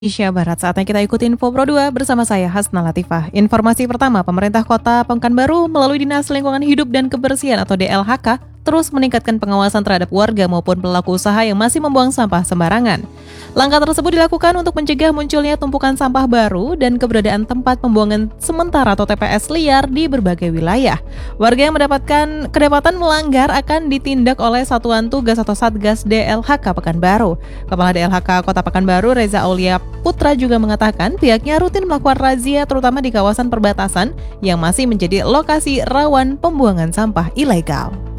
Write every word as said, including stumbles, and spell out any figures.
Indonesia Barat. Saatnya kita ikuti Info Pro dua bersama saya Hasna Latifah. Informasi pertama, pemerintah Kota Pekanbaru melalui Dinas Lingkungan Hidup dan Kebersihan atau D L H K terus meningkatkan pengawasan terhadap warga maupun pelaku usaha yang masih membuang sampah sembarangan. Langkah tersebut dilakukan untuk mencegah munculnya tumpukan sampah baru dan keberadaan tempat pembuangan sementara atau T P S liar di berbagai wilayah. Warga yang mendapatkan kedapatan melanggar akan ditindak oleh Satuan Tugas atau Satgas D L H K Pekanbaru. Kepala D L H K Kota Pekanbaru Reza Aulia Putra juga mengatakan pihaknya rutin melakukan razia terutama di kawasan perbatasan yang masih menjadi lokasi rawan pembuangan sampah ilegal.